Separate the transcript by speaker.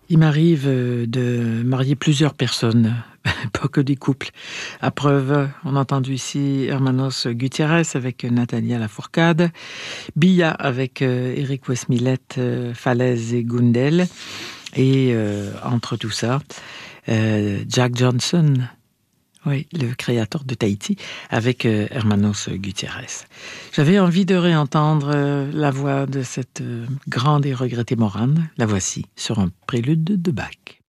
Speaker 1: Il m'arrive de marier plusieurs personnes, pas que des couples. À preuve, on a entendu ici Hermanos Gutiérrez avec Natalia Lafourcade, Bia avec Eric Westmillet, Falaise et Gundel, et entre tout ça, Jack Johnson, oui, le créateur de Tahiti, avec Hermanos Gutiérrez. J'avais envie de réentendre la voix de cette grande et regrettée Morane. La voici sur un prélude de Bach.